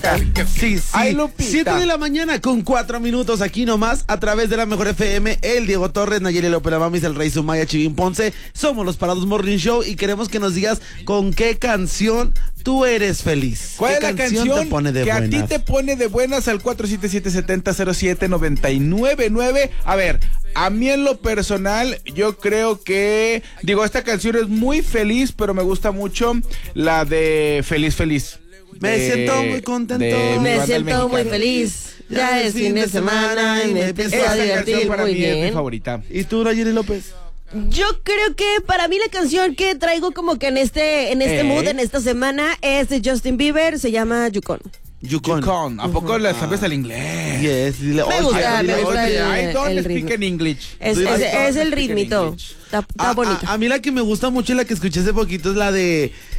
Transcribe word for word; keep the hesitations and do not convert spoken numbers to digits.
Lupita. Sí, sí. Ay, Lupita. siete de la mañana con cuatro minutos aquí nomás, a través de la Mejor F M, el Diego Torres, Nayeli López Mamis, el Rey Sumaya, Chivín Ponce. Somos los Parados Morning Show y queremos que nos digas con qué canción tú eres feliz. ¿Cuál ¿Qué es la canción te pone de que buenas? a ti te pone de buenas al cuatro siete siete, siete cero cero siete, nueve nueve nueve? A ver, a mí en lo personal, yo creo que, digo, esta canción es muy feliz, pero me gusta mucho la de Feliz Feliz. Me de, siento muy contento. de mi Me banda El siento muy Mexicano. feliz. Ya es fin de semana y me empiezo Esa a canción divertir para muy mí es mi bien. favorita. ¿Y tú, Nayeli López? Yo creo que para mí la canción que traigo como que en este en este Eh. mood, en esta semana, es de Justin Bieber, se llama Yukon. Yukon. Yukon. ¿A poco la sabes el inglés? Yes. Dile, Me oye, gusta, dile, me gusta oye, el- I don't el speak ritmo. in English. Es, Dude, es, I es el speak in ritmito. English. Está, está A, bonito. a- a mí la que me gusta mucho y la que escuché hace poquito es la de